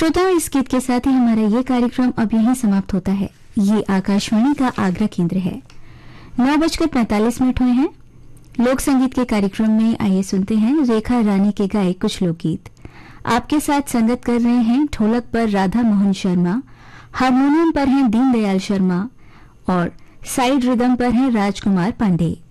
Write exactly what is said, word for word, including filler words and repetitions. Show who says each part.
Speaker 1: श्रोताओं, इस गीत के साथ ही हमारा ये कार्यक्रम अब यहीं समाप्त होता है। ये आकाशवाणी का आगरा केंद्र है। नौ बजकर पैंतालीस मिनट हुए हैं। लोक संगीत के कार्यक्रम में आइए सुनते हैं रेखा रानी के गाए कुछ लोकगीत। आपके साथ संगत कर रहे हैं ढोलक पर राधा मोहन शर्मा, हारमोनियम पर हैं दीनदयाल शर्मा और साइड रिदम पर हैं राजकुमार पांडे।